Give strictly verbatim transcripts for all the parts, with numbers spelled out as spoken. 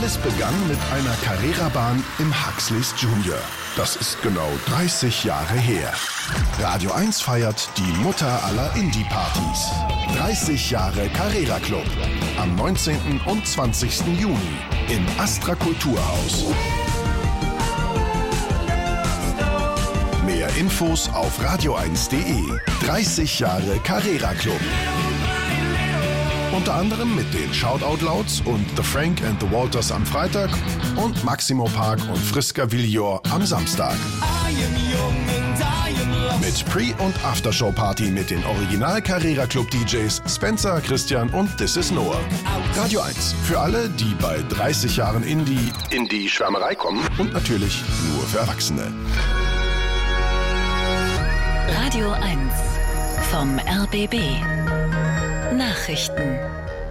Alles begann mit einer Carrera-Bahn im Huxleys Junior. Das ist genau dreißig Jahre her. Radio eins feiert die Mutter aller Indie-Partys. dreißig Jahre Carrera Club. Am neunzehnten und zwanzigsten Juni im Astra Kulturhaus. Mehr Infos auf radio eins punkt de. dreißig Jahre Carrera Club. Unter anderem mit den Shoutout Louds und The Frank and the Walters am Freitag und Maximo Park und Friska Villor am Samstag. Mit Pre- und Aftershow-Party mit den Original Carrera Club D Js Spencer, Christian und This is Noah. Radio eins. Für alle, die bei dreißig Jahren Indie in die Schwärmerei kommen und natürlich nur für Erwachsene. Radio eins vom R B B. Nachrichten.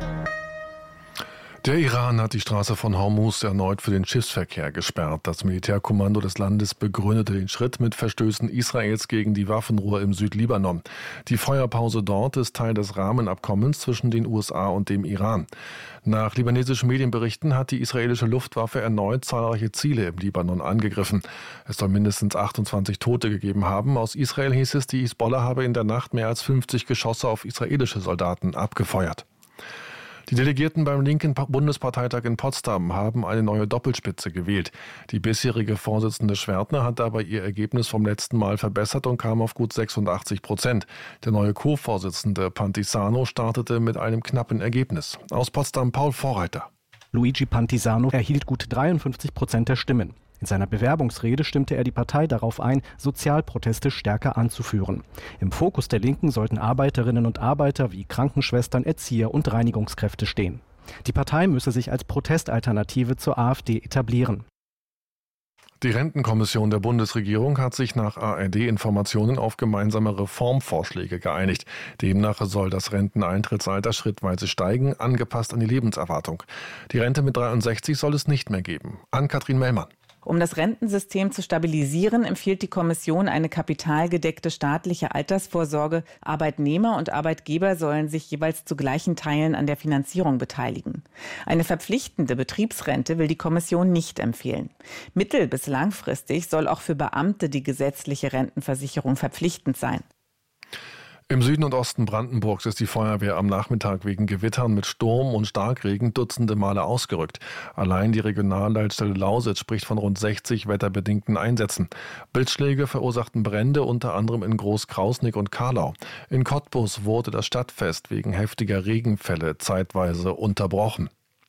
Der Iran hat die Straße von Hormuz erneut für den Schiffsverkehr gesperrt. Das Militärkommando des Landes begründete den Schritt mit Verstößen Israels gegen die Waffenruhe im Südlibanon. Die Feuerpause dort ist Teil des Rahmenabkommens zwischen den U S A und dem Iran. Nach libanesischen Medienberichten hat die israelische Luftwaffe erneut zahlreiche Ziele im Libanon angegriffen. Es soll mindestens achtundzwanzig Tote gegeben haben. Aus Israel hieß es, die Hisbollah habe in der Nacht mehr als fünfzig Geschosse auf israelische Soldaten abgefeuert. Die Delegierten beim linken Bundesparteitag in Potsdam haben eine neue Doppelspitze gewählt. Die bisherige Vorsitzende Schwertner hat dabei ihr Ergebnis vom letzten Mal verbessert und kam auf gut sechsundachtzig Prozent. Der neue Co-Vorsitzende Pantisano startete mit einem knappen Ergebnis. Aus Potsdam Paul Vorreiter. Luigi Pantisano erhielt gut dreiundfünfzig Prozent der Stimmen. In seiner Bewerbungsrede stimmte er die Partei darauf ein, Sozialproteste stärker anzuführen. Im Fokus der Linken sollten Arbeiterinnen und Arbeiter wie Krankenschwestern, Erzieher und Reinigungskräfte stehen. Die Partei müsse sich als Protestalternative zur AfD etablieren. Die Rentenkommission der Bundesregierung hat sich nach A R D-Informationen auf gemeinsame Reformvorschläge geeinigt. Demnach soll das Renteneintrittsalter schrittweise steigen, angepasst an die Lebenserwartung. Die Rente mit dreiundsechzig soll es nicht mehr geben. Ann-Kathrin Mellmann. Um das Rentensystem zu stabilisieren, empfiehlt die Kommission eine kapitalgedeckte staatliche Altersvorsorge. Arbeitnehmer und Arbeitgeber sollen sich jeweils zu gleichen Teilen an der Finanzierung beteiligen. Eine verpflichtende Betriebsrente will die Kommission nicht empfehlen. Mittel- bis langfristig soll auch für Beamte die gesetzliche Rentenversicherung verpflichtend sein. Im Süden und Osten Brandenburgs ist die Feuerwehr am Nachmittag wegen Gewittern mit Sturm und Starkregen dutzende Male ausgerückt. Allein die Regionalleitstelle Lausitz spricht von rund sechzig wetterbedingten Einsätzen. Blitzschläge verursachten Brände unter anderem in Großkrausnick und Karlau. In Cottbus wurde das Stadtfest wegen heftiger Regenfälle zeitweise unterbrochen.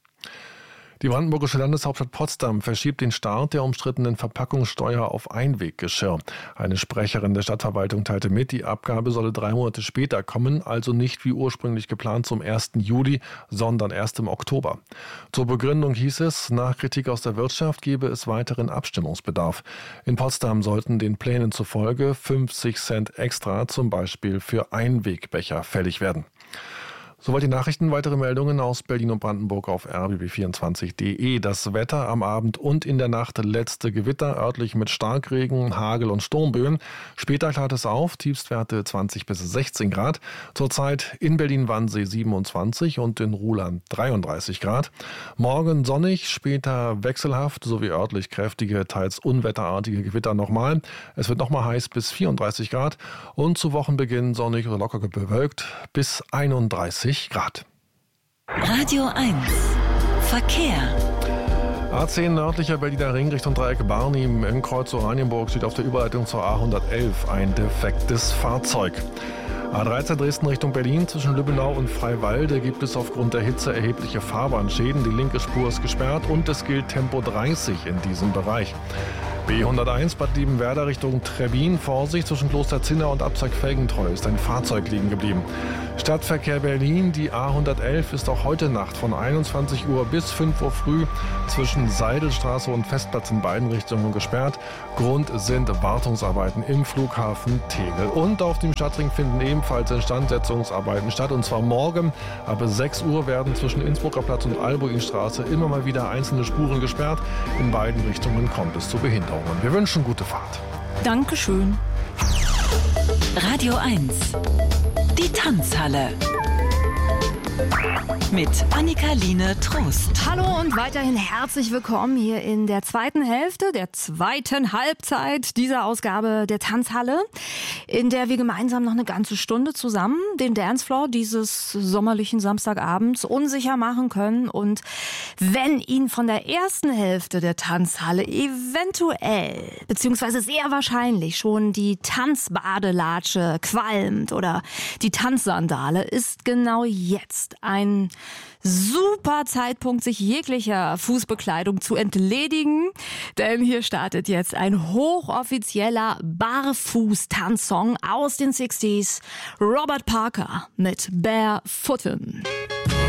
Die brandenburgische Landeshauptstadt Potsdam verschiebt den Start der umstrittenen Verpackungssteuer auf Einweggeschirr. Eine Sprecherin der Stadtverwaltung teilte mit, die Abgabe solle drei Monate später kommen, also nicht wie ursprünglich geplant zum ersten Juli, sondern erst im Oktober. Zur Begründung hieß es, nach Kritik aus der Wirtschaft gebe es weiteren Abstimmungsbedarf. In Potsdam sollten den Plänen zufolge fünfzig Cent extra zum Beispiel für Einwegbecher fällig werden. Soweit die Nachrichten. Weitere Meldungen aus Berlin und Brandenburg auf r b b vierundzwanzig punkt de. Das Wetter am Abend und in der Nacht letzte Gewitter, örtlich mit Starkregen, Hagel und Sturmböen. Später klart es auf, Tiefstwerte zwanzig bis sechzehn Grad. Zurzeit in Berlin-Wannsee siebenundzwanzig und in Ruhland dreiunddreißig Grad. Morgen sonnig, später wechselhaft sowie örtlich kräftige, teils unwetterartige Gewitter nochmal. Es wird nochmal heiß bis vierunddreißig Grad und zu Wochenbeginn sonnig oder locker bewölkt bis einunddreißig Grad. Radio eins Verkehr. A zehn nördlicher Berliner Ring Richtung Dreieck Barnim im Kreuz Oranienburg steht auf der Überleitung zur A hundertelf ein defektes Fahrzeug. A dreizehn Dresden Richtung Berlin zwischen Lübbenau und Freiwalde gibt es aufgrund der Hitze erhebliche Fahrbahnschäden. Die linke Spur ist gesperrt und es gilt Tempo dreißig in diesem Bereich. B hunderteins Bad Liebenwerda Richtung Trebbin. Vorsicht, zwischen Kloster Zinna und Abzweig Felgentreu ist ein Fahrzeug liegen geblieben. Stadtverkehr Berlin, die A hundertelf ist auch heute Nacht von einundzwanzig Uhr bis fünf Uhr früh zwischen Seidelstraße und Festplatz in beiden Richtungen gesperrt. Grund sind Wartungsarbeiten im Flughafen Tegel. Und auf dem Stadtring finden ebenfalls Instandsetzungsarbeiten statt. Und zwar morgen ab sechs Uhr werden zwischen Innsbrucker Platz und Albuinstraße immer mal wieder einzelne Spuren gesperrt. In beiden Richtungen kommt es zu Behinderungen. Wir wünschen gute Fahrt. Dankeschön. Radio eins Die Tanzhalle. Mit Annika-Line Trost. Hallo und weiterhin herzlich willkommen hier in der zweiten Hälfte, der zweiten Halbzeit dieser Ausgabe der Tanzhalle, in der wir gemeinsam noch eine ganze Stunde zusammen den Dancefloor dieses sommerlichen Samstagabends unsicher machen können. Und wenn Ihnen von der ersten Hälfte der Tanzhalle eventuell, beziehungsweise sehr wahrscheinlich schon die Tanzbadelatsche qualmt oder die Tanzsandale, ist genau jetzt ein super Zeitpunkt, sich jeglicher Fußbekleidung zu entledigen, denn hier startet jetzt ein hochoffizieller Barfuß-Tanzsong aus den sechziger. Robert Parker mit Barefootin'.